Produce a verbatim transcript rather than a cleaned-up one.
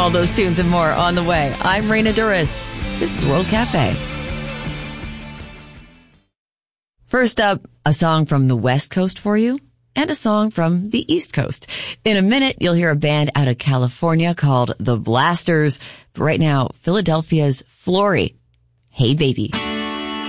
All those tunes and more on the way. I'm Raina Duras. This is World Cafe. First up, a song from the West Coast for you, and a song from the East Coast. In a minute, you'll hear a band out of California called The Blasters. But right now, Philadelphia's Flory. Hey, baby.